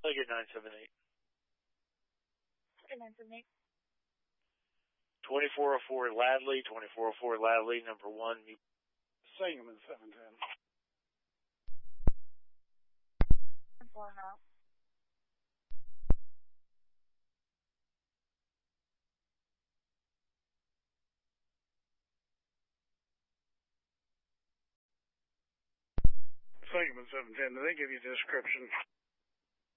Liggett 978. Liggett 978. 2404 Ladley, 2404 Ladley, number 1. Sangamon 710. 4 now. Sangamon 710, did they give you a description?